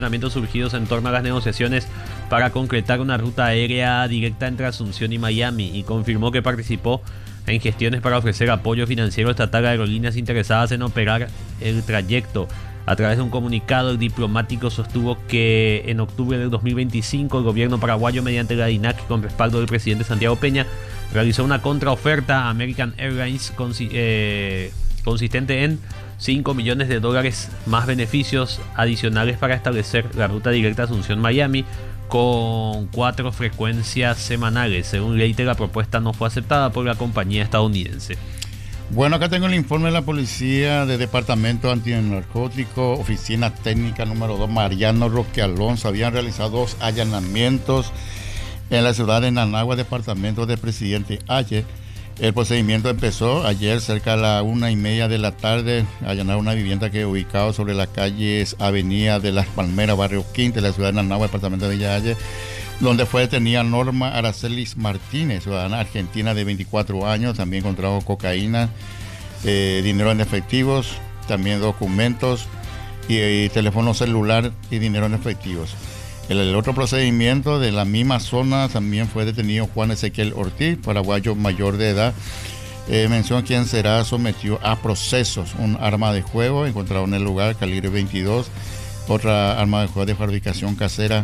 surgidos en torno a las negociaciones para concretar una ruta aérea directa entre Asunción y Miami, y confirmó que participó en gestiones para ofrecer apoyo financiero estatal a aerolíneas interesadas en operar el trayecto. A través de un comunicado, el diplomático sostuvo que en octubre del 2025 el gobierno paraguayo, mediante la DINAC con respaldo del presidente Santiago Peña, realizó una contraoferta a American Airlines consistente en $5 millones más beneficios adicionales para establecer la ruta directa Asunción-Miami con 4 frecuencias semanales. Según Leite, la propuesta no fue aceptada por la compañía estadounidense. Bueno, acá tengo el informe de la policía de Departamento Antinarcótico, Oficina Técnica número 2, Mariano Roque Alonso. Habían realizado 2 allanamientos en la ciudad de Nanagua, departamento del presidente Aye. El procedimiento empezó ayer cerca de la 1:30 de la tarde. Allanaron una vivienda que ubicado sobre la calle Avenida de las Palmeras, barrio Quinte, de la ciudad de Nanagua, departamento de Villa Aye, donde fue detenida Norma Aracelis Martínez, ciudadana argentina de 24 años. También encontrado cocaína, dinero en efectivos, también documentos y teléfono celular y dinero en efectivos. El otro procedimiento de la misma zona también fue detenido Juan Ezequiel Ortiz, paraguayo mayor de edad. Mención quien será sometido a procesos. Un arma de juego encontrado en el lugar, calibre 22, otra arma de juego de fabricación casera,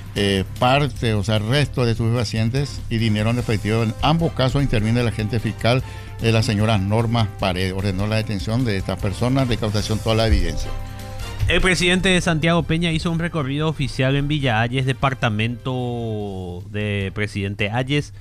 resto de estupefacientes y dinero en efectivo. En ambos casos interviene el agente fiscal, la señora Norma Paredes. Ordenó la detención de estas personas, de cautación toda la evidencia. El presidente de Santiago Peña hizo un recorrido oficial en Villa Ayes, departamento de presidente Ayes.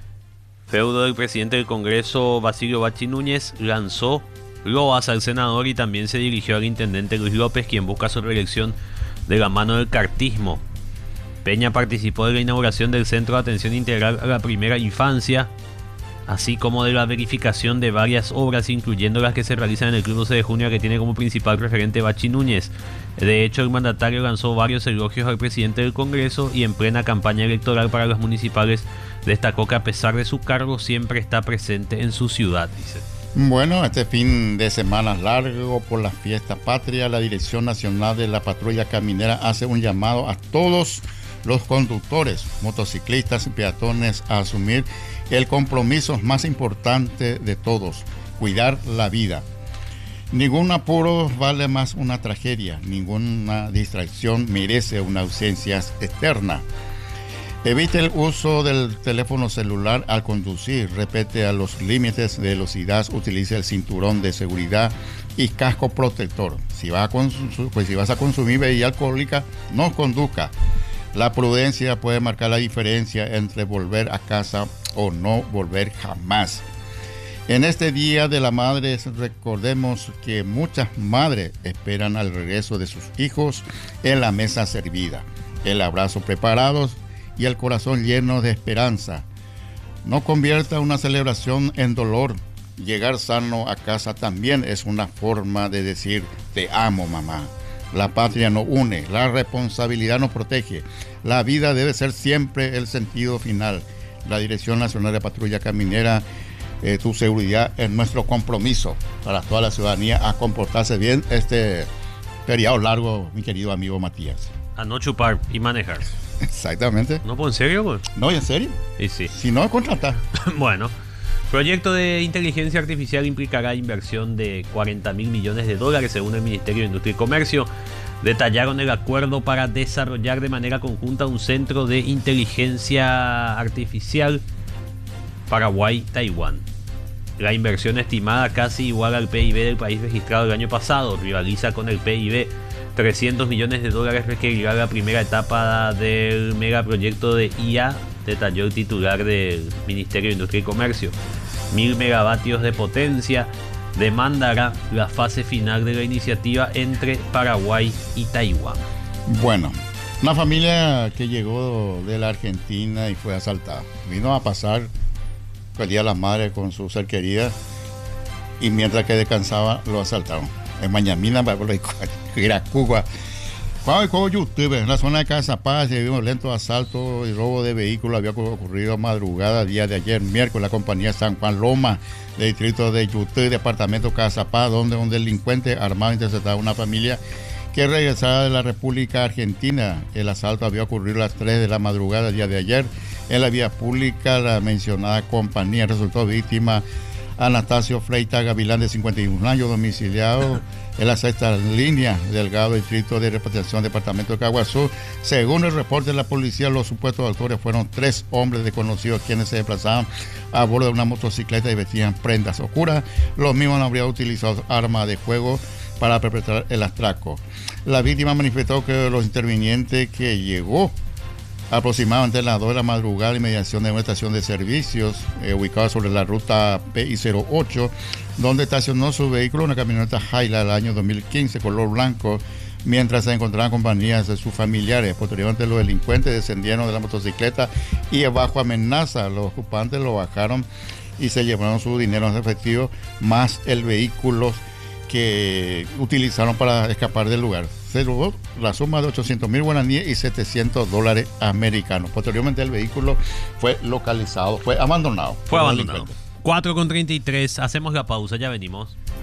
Feudo del presidente del Congreso, Basilio Bachi Núñez, lanzó loas al senador y también se dirigió al intendente Luis López, quien busca su reelección de la mano del cartismo. Peña participó de la inauguración del Centro de Atención Integral a la Primera Infancia, así como de la verificación de varias obras, incluyendo las que se realizan en el Club 12 de Junio, que tiene como principal referente Bachi Núñez. De hecho, el mandatario lanzó varios elogios al presidente del Congreso y en plena campaña electoral para las municipales destacó que a pesar de su cargo siempre está presente en su ciudad, dice. Bueno, este fin de semana largo por la fiesta patria, la Dirección Nacional de la Patrulla Caminera hace un llamado a todos los conductores, motociclistas y peatones a asumir el compromiso más importante de todos: cuidar la vida. Ningún apuro vale más una tragedia, ninguna distracción merece una ausencia externa. Evite el uso del teléfono celular al conducir, respete a los límites de velocidad, utilice el cinturón de seguridad y casco protector. Si vas a consumir bebida alcohólica, no conduzca. La prudencia puede marcar la diferencia entre volver a casa o no volver jamás. En este Día de la Madre, recordemos que muchas madres esperan al regreso de sus hijos en la mesa servida, el abrazo preparado y el corazón lleno de esperanza. No convierta una celebración en dolor. Llegar sano a casa también es una forma de decir te amo, mamá. La patria nos une, la responsabilidad nos protege. La vida debe ser siempre el sentido final. La Dirección Nacional de Patrulla Caminera, tu seguridad es nuestro compromiso para toda la ciudadanía a comportarse bien este feriado largo, mi querido amigo Matías. A no chupar y manejar. Exactamente. ¿No, pues en serio, güey? No, ¿en serio? Y sí. Si no, contratar. Bueno, proyecto de inteligencia artificial implicará inversión de $40.000 millones según el Ministerio de Industria y Comercio. Detallaron el acuerdo para desarrollar de manera conjunta un centro de inteligencia artificial Paraguay-Taiwán. La inversión estimada, casi igual al PIB del país registrado el año pasado, rivaliza con el PIB. $300 millones requerirá la primera etapa del megaproyecto de IA, detalló el titular del Ministerio de Industria y Comercio. 1000 megavatios de potencia demandará la fase final de la iniciativa entre Paraguay y Taiwán. Bueno, una familia que llegó de la Argentina y fue asaltada. Vino a pasar el Día de la Madre con su ser querida y mientras que descansaba lo asaltaron. En Mañamina, era Cuba. En la zona de Casa Paz se vio un violento asalto y robo de vehículos. Había ocurrido madrugada, día de ayer, miércoles, la compañía San Juan Loma, del distrito de Yutí, departamento Casa Paz, donde un delincuente armado interceptaba a una familia que regresaba de la República Argentina. El asalto había ocurrido a las 3 de la madrugada del día de ayer en la vía pública. La mencionada compañía resultó víctima Anastasio Freita Gavilán, de 51 años, domiciliado en la sexta línea, Delgado, distrito de repatriación, departamento de Caguas Sur. Según el reporte de la policía, los supuestos autores fueron 3 hombres desconocidos quienes se desplazaban a bordo de una motocicleta y vestían prendas oscuras. Los mismos no habrían utilizado armas de fuego para perpetrar el atraco. La víctima manifestó que los intervinientes, que llegó aproximadamente a las 2 de la madrugada, en mediación de una estación de servicios ubicada sobre la ruta PI08, donde estacionó su vehículo, una camioneta Hilux del año 2015, color blanco, mientras se encontraban compañías de sus familiares. Posteriormente, los delincuentes descendieron de la motocicleta y, bajo amenaza, los ocupantes lo bajaron y se llevaron su dinero en efectivo, más el vehículo que utilizaron para escapar del lugar. Se logró la suma de 800,000 guaraníes y $700 americanos. Posteriormente, el vehículo fue localizado, fue abandonado. 4:33. Hacemos la pausa, ya venimos.